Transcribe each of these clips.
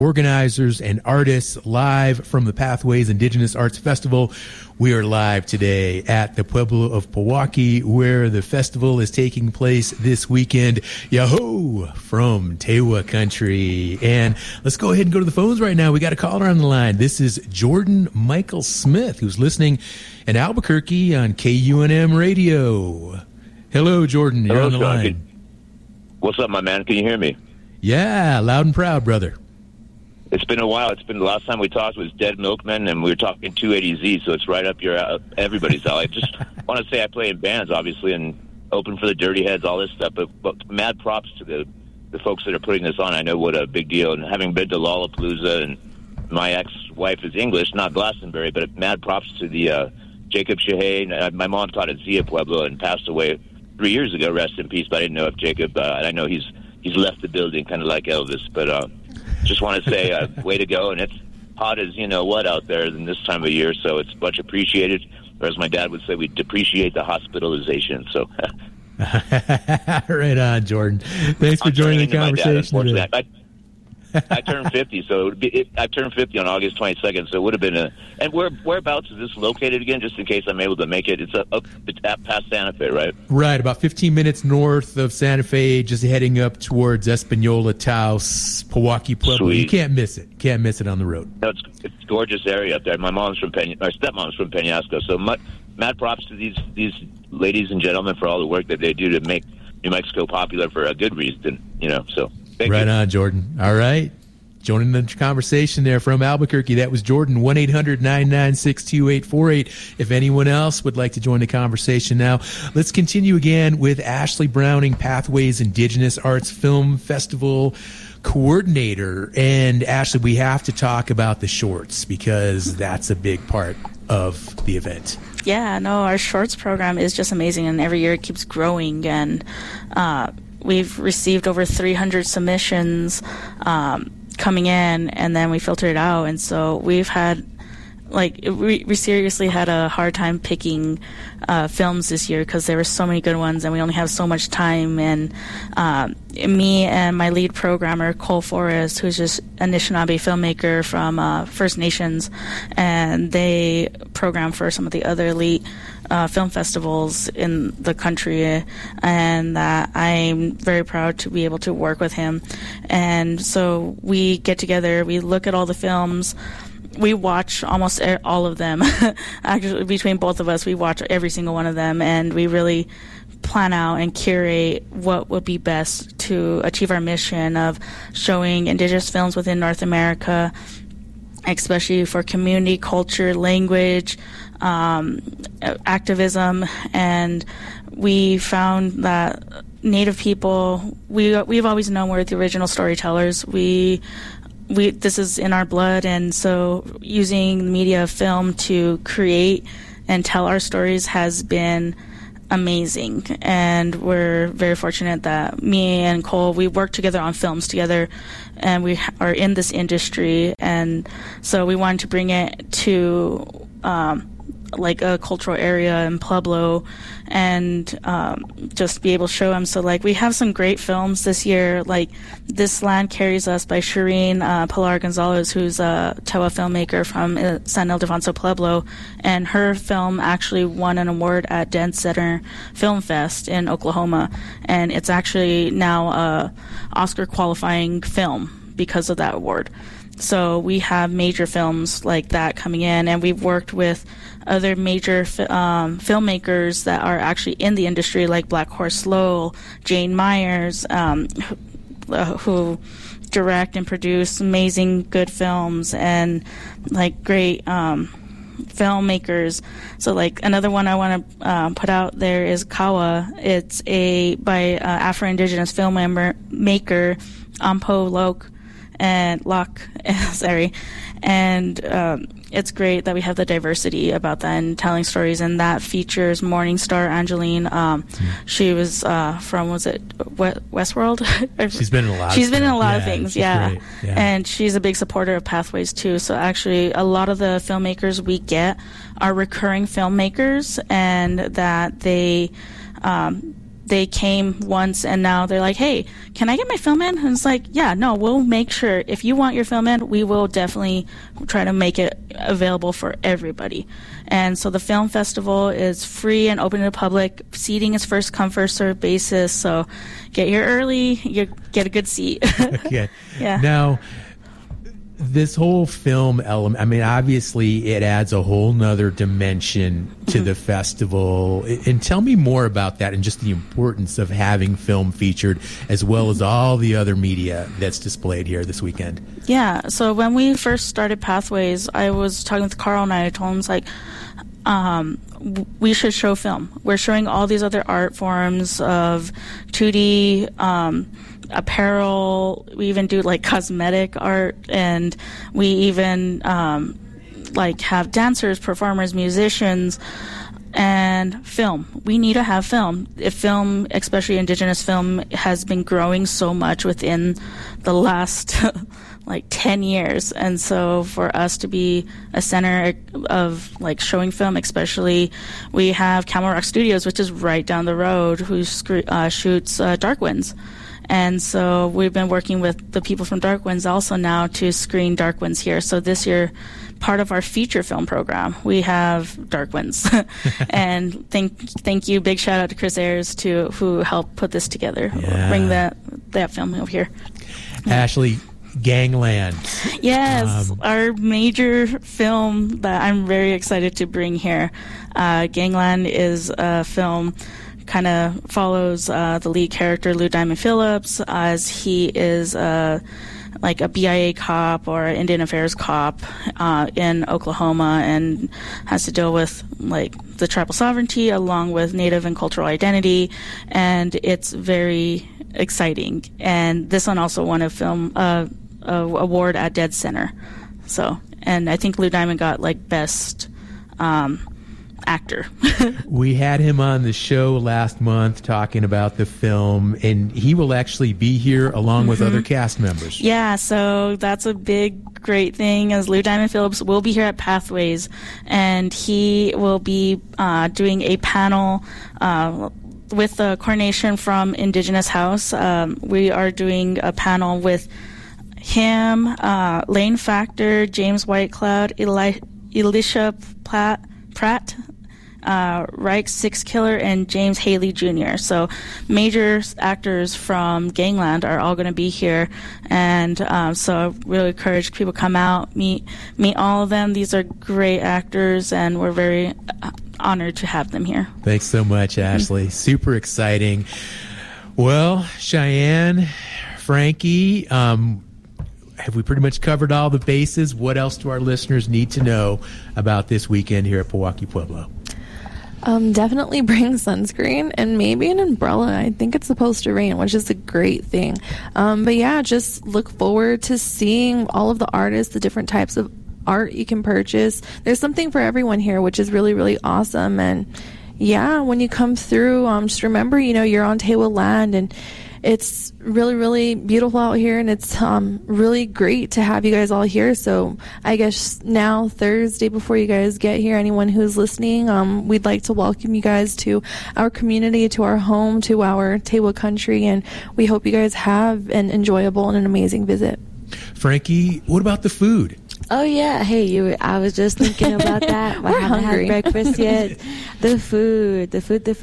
organizers and artists live from the Pathways Indigenous Arts Festival. We are live today at the Pueblo of Pewaukee, where the festival is taking place this weekend. Yahoo! From Tewa country. And let's go ahead and go to the phones right now. We got a caller on the line. This is Jordan Michael Smith, who's listening in Albuquerque on KUNM Radio. Hello, Jordan. You're on the line. What's up, my man? Can you hear me? Yeah, loud and proud, brother. It's been a while. It's been the last time we talked was Dead Milkmen, and we were talking 280Z, so it's right up your everybody's alley. I just want to say I play in bands, obviously, and open for the Dirty Heads, all this stuff. But mad props to the folks that are putting this on. I know what a big deal. And having been to Lollapalooza, and my ex-wife is English, not Glastonbury, but mad props to the Jacob Shaheen. My mom taught at Zia Pueblo and passed away 3 years ago. Rest in peace. But I didn't know if Jacob. I know he's left the building, kind of like Elvis, but. Just want to say, way to go, and it's hot as you know what out there in this time of year, so it's much appreciated. Or as my dad would say, we depreciate the hospitalization. So, right on, Jordan. Thanks for joining the conversation today. I turned 50, so I turned 50 on August 22nd, so it would have been And whereabouts is this located again, just in case I'm able to make it? It's up past Santa Fe, right? Right, about 15 minutes north of Santa Fe, just heading up towards Espanola, Taos, Pewaukee, Pueblo. Sweet. You can't miss it. Can't miss it on the road. No, it's a gorgeous area up there. My stepmom's from Peñasco, so mad props to these ladies and gentlemen for all the work that they do to make New Mexico popular for a good reason, so... Right on, Jordan. All right. Joining the conversation there from Albuquerque, that was Jordan, 1-800-996-2848. If anyone else would like to join the conversation now, let's continue again with Ashley Browning, Pathways Indigenous Arts Film Festival coordinator. And Ashley, we have to talk about the shorts because that's a big part of the event. Yeah, no, our shorts program is just amazing, and every year it keeps growing, and we've received over 300 submissions coming in, and then we filtered it out. And so we've had, we seriously had a hard time picking films this year because there were so many good ones, and we only have so much time. And me and my lead programmer, Cole Forrest, who's just a Anishinaabe filmmaker from First Nations, and they program for some of the other elite film festivals in the country, and I'm very proud to be able to work with him. And so we get together, we look at all the films, we watch almost all of them. Actually, between both of us, we watch every single one of them, and we really plan out and curate what would be best to achieve our mission of showing Indigenous films within North America, especially for community, culture, language, activism. And we found that Native people, we've always known we're the original storytellers. This is in our blood, and so using the media of film to create and tell our stories has been amazing. And we're very fortunate that me and Cole, we work together on films together, and we are in this industry, and so we wanted to bring it to a cultural area in Pueblo, and just be able to show them. So we have some great films this year, like This Land Carries Us by Shireen Pilar Gonzalez, who's a Tewa filmmaker from San Ildefonso, Pueblo, and her film actually won an award at Dent Center Film Fest in Oklahoma, and it's actually now a Oscar qualifying film because of that award. So we have major films like that coming in, and we've worked with other major filmmakers that are actually in the industry, like Black Horse Lowell, Jane Myers, who direct and produce amazing good films, and great filmmakers. So another one I want to put out there is Kawa. It's by Afro-Indigenous filmmaker Ampo Locke, sorry. And it's great that we have the diversity about that and telling stories, and that features Morningstar Angeline. She was from, was it Westworld? She's been in a lot. She's been in a lot of things, yeah. Yeah. And she's a big supporter of Pathways too. So actually, a lot of the filmmakers we get are recurring filmmakers, and that they they came once and now they're like, hey, can I get my film in? And it's like, yeah, no, we'll make sure. If you want your film in, we will definitely try to make it available for everybody. And so the film festival is free and open to the public. Seating is first come, first served basis. So get here early, you get a good seat. Okay. Yeah. Now, this whole film element, I mean, obviously it adds a whole nother dimension to the festival. And tell me more about that and just the importance of having film featured as well as all the other media that's displayed here this weekend. Yeah, so when we first started Pathways, I was talking with Carl and I told him, it's like, we should show film. We're showing all these other art forms of 2D, apparel. We even do like cosmetic art, and we even like have dancers, performers, musicians, and film. We need to have film. If film, especially Indigenous film, has been growing so much within the last like 10 years. And so for us to be a center of like showing film, especially, we have Camel Rock Studios, which is right down the road, who shoots Dark Winds. And so we've been working with the people from Dark Winds also now to screen Dark Winds here. So this year, part of our feature film program, we have Dark Winds. And thank you, big shout out to Chris Ayers who helped put this together, bring that film over here. Ashley, Gangland. Yes, our major film that I'm very excited to bring here. Gangland is a film kind of follows the lead character, Lou Diamond Phillips, as he is like a BIA cop or Indian Affairs cop in Oklahoma, and has to deal with like the tribal sovereignty along with Native and cultural identity, and it's very exciting. And this one also won a film award at Dead Center. So, and I think Lou Diamond got like best actor. We had him on the show last month talking about the film, and he will actually be here along with other cast members. Yeah, so that's a big, great thing, as Lou Diamond Phillips will be here at Pathways, and he will be doing a panel with the coordination from Indigenous House. We are doing a panel with him, Lane Factor, James Whitecloud, Elisha Pratt, Reich Six Killer, and James Haley Jr. So major actors from Gangland are all going to be here, and so I really encourage people to come out, meet all of them. These are great actors, and we're very honored to have them here. Thanks so much, Ashley. Super exciting. Well, Cheyenne, Frankie, have we pretty much covered all the bases? What else do our listeners need to know about this weekend here at Pewaukee Pueblo? Definitely bring sunscreen and maybe an umbrella. I think it's supposed to rain, which is a great thing. But yeah, just look forward to seeing all of the artists, the different types of art you can purchase. There's something for everyone here, which is really, really awesome. And yeah, when you come through, just remember, you're on Tewa land, and it's really, really beautiful out here, and it's really great to have you guys all here. So I guess now, Thursday, before you guys get here, anyone who's listening, we'd like to welcome you guys to our community, to our home, to our Tewa country, and we hope you guys have an enjoyable and an amazing visit. Frankie, what about the food? Oh yeah, hey, I was just thinking about that. We're I haven't hungry. had breakfast yet. The food.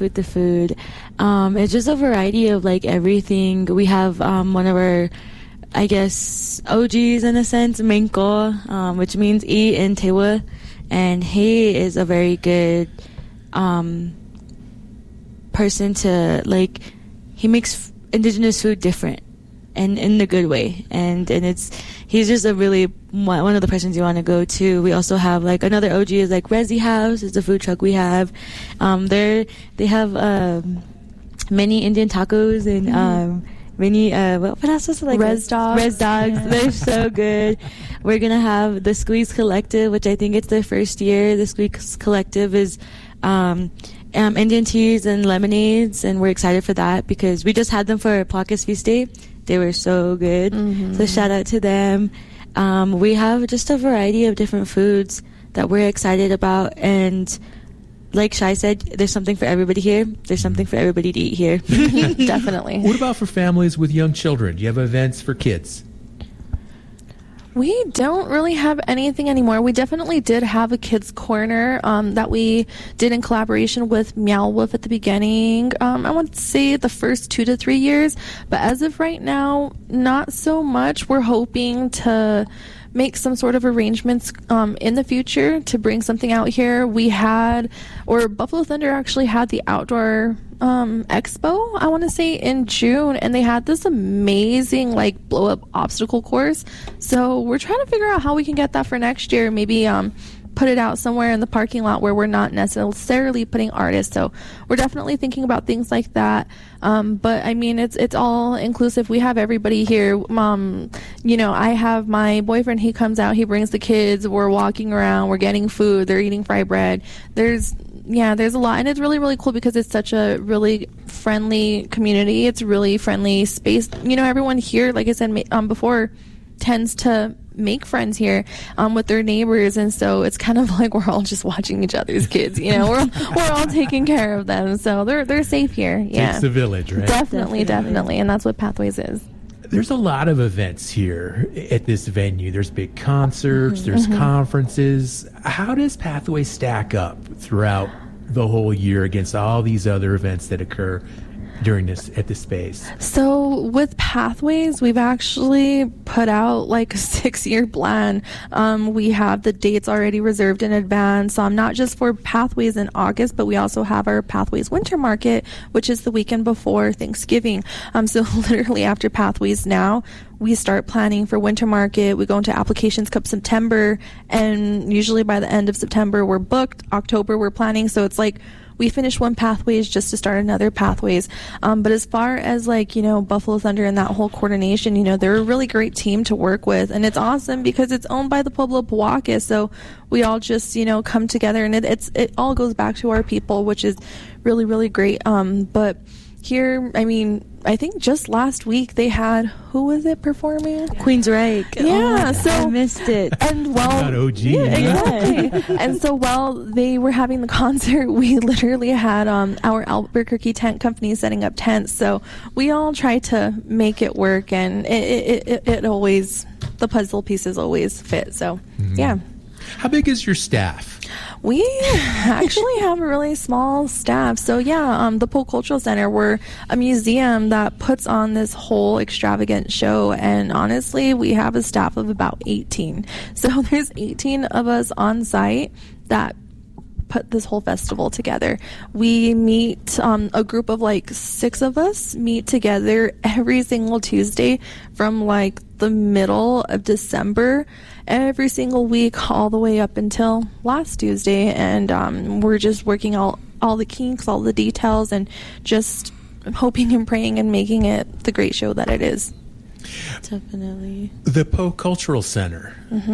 It's just a variety of like everything. We have one of our, I guess, OGs in a sense, Menko, which means eat in Tewa, and he is a very good person to like. He makes Indigenous food different, and in the good way, and he's just a really one of the persons you want to go to. We also have like another OG is like Resi House. It's a food truck we have. They have many Indian tacos and many what else is it, like Res dogs. Res dogs. Yeah. They're so good. We're gonna have the Squeeze Collective, which I think it's their first year. The Squeeze Collective is Indian teas and lemonades, and we're excited for that because we just had them for Paucus Feast Day. They were so good. So shout out to them. We have just a variety of different foods that we're excited about, and like Shai said, there's something for everybody here. There's something for everybody to eat here. Definitely. What about for families with young children? Do you have events for kids? We don't really have anything anymore. We definitely did have a kids corner that we did in collaboration with Meow Wolf at the beginning. I want to say the first 2 to 3 years, but as of right now, not so much. We're hoping to make some sort of arrangements in the future to bring something out here. Buffalo Thunder actually had the outdoor expo, I want to say, in June, and they had this amazing like blow up obstacle course. So we're trying to figure out how we can get that for next year. Maybe put it out somewhere in the parking lot where we're not necessarily putting artists. So we're definitely thinking about things like that. But I mean, it's all inclusive. We have everybody here. I have my boyfriend. He comes out, he brings the kids. We're walking around, we're getting food. They're eating fry bread. There's a lot, and it's really, really cool because it's such a really friendly community. It's a really friendly space. Everyone here, like I said before, tends to make friends here with their neighbors, and so it's kind of like we're all just watching each other's kids. We're all taking care of them, so they're safe here. Yeah, Takes the village, right? Definitely, and that's what Pathways is. There's a lot of events here at this venue. There's big concerts, there's conferences. How does Pathways stack up throughout the whole year against all these other events that occur at this space? So with Pathways, we've actually put out like a 6-year plan. We have the dates already reserved in advance, not just for Pathways in August, but we also have our Pathways Winter Market, which is the weekend before Thanksgiving. So literally after Pathways now, we start planning for Winter Market. We go into applications come September, and usually by the end of September we're booked. October we're planning, so it's like we finish one Pathways just to start another Pathways. But as far as Buffalo Thunder and that whole coordination, they're a really great team to work with, and it's awesome because it's owned by the Pueblo of Pewaukee. So we all just come together, and it all goes back to our people, which is really, really great. But here, I think just last week they had, who was it performing? Queensryche. Yeah, so I missed it. And Not OG. Yeah, exactly. And so while they were having the concert, we literally had our Albuquerque tent company setting up tents. So we all tried to make it work, and it always, the puzzle pieces always fit. So yeah. How big is your staff? We actually have a really small staff. So yeah, the Poe Cultural Center, we're a museum that puts on this whole extravagant show, and honestly, we have a staff of about 18. So there's 18 of us on site that put this whole festival together. We meet, a group of like 6 of us meet together every single Tuesday from like the middle of December every single week all the way up until last Tuesday, and we're just working all the kinks, all the details, and just hoping and praying and making it the great show that it is. Definitely. The Poe Cultural Center,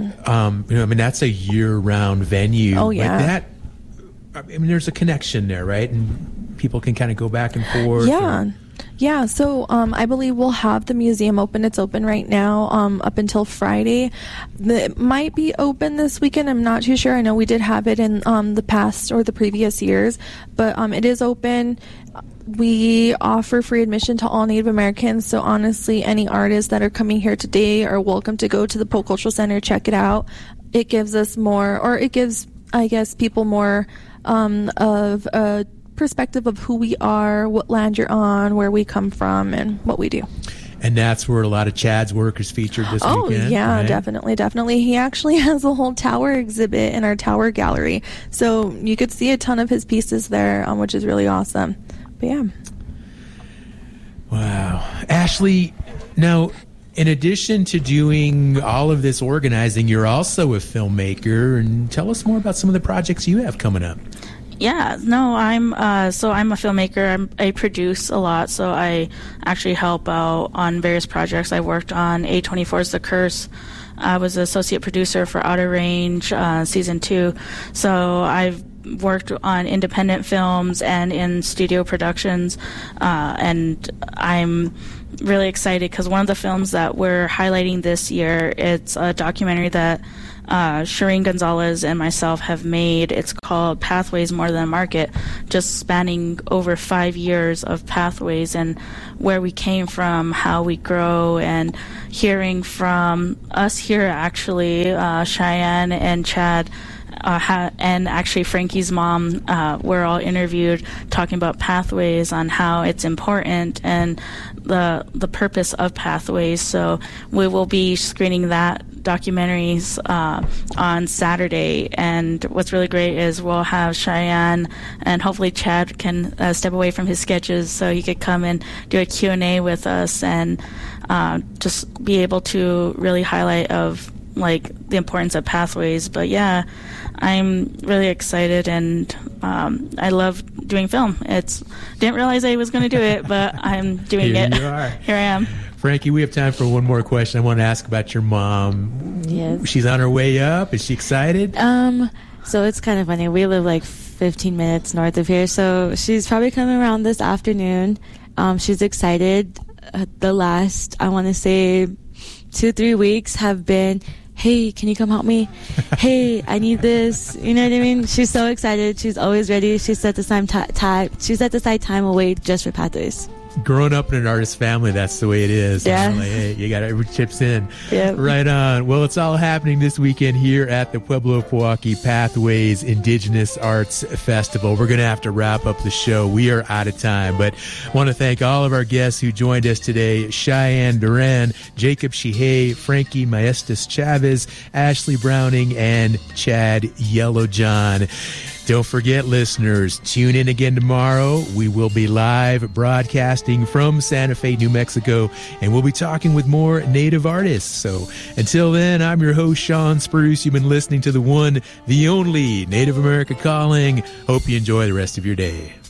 that's a year-round venue. Oh yeah. Like that, there's a connection there, right? And people can kind of go back and forth. Yeah. Yeah, so I believe we'll have the museum open. It's open right now up until Friday. It might be open this weekend. I'm not too sure. I know we did have it in the past or the previous years, but it is open. We offer free admission to all Native Americans, so honestly, any artists that are coming here today are welcome to go to the Poe Cultural Center, check it out. It gives us more, or it gives, I guess, people more of a perspective of who we are, what land you're on, where we come from, and what we do. And that's where a lot of Chad's work is featured this weekend. Oh, yeah, right? Definitely. He actually has a whole tower exhibit in our tower gallery. So you could see a ton of his pieces there, which is really awesome. But yeah. Wow. Ashley, now, in addition to doing all of this organizing, you're also a filmmaker. And tell us more about some of the projects you have coming up. Yeah, no, I'm a filmmaker. I produce a lot, so I actually help out on various projects. I worked on A24's The Curse. I was the associate producer for Outer Range season 2. So I've worked on independent films and in studio productions, and I'm really excited because one of the films that we're highlighting this year, it's a documentary that Shireen Gonzalez and myself have made. It's called Pathways More Than a Market, just spanning over 5 years of Pathways and where we came from, how we grow, and hearing from us here, actually, Cheyenne and Chad, and actually Frankie's mom, were all interviewed talking about Pathways, on how it's important and the purpose of Pathways. So we will be screening that documentaries on Saturday, and what's really great is we'll have Cheyenne and hopefully Chad can step away from his sketches so he could come and do a Q&A with us and just be able to really highlight of like the importance of Pathways. But yeah, I'm really excited, and I love doing film. Didn't realize I was going to do it, but I'm doing it. You are. Here I am. Frankie, we have time for one more question. I want to ask about your mom. Yes. She's on her way up. Is she excited? So it's kind of funny. We live like 15 minutes north of here, so she's probably coming around this afternoon. She's excited. The last, I want to say, 2-3 weeks have been, hey, can you come help me? Hey, I need this. You know what I mean? She's so excited. She's always ready. She set aside time away just for Pathways. Growing up in an artist family, that's the way it is. Yeah. Like, hey, you got every chips in. Yep. Right on. Well, it's all happening this weekend here at the Pueblo of Pewaukee Pathways Indigenous Arts Festival. We're going to have to wrap up the show. We are out of time, but I want to thank all of our guests who joined us today: Cheyenne Duran, Jacob Shihei, Frankie Maestas Chavez, Ashley Browning, and Chad Yellowjohn. Don't forget, listeners, tune in again tomorrow. We will be live broadcasting from Santa Fe, New Mexico, and we'll be talking with more Native artists. So until then, I'm your host, Sean Spruce. You've been listening to the one, the only Native America Calling. Hope you enjoy the rest of your day.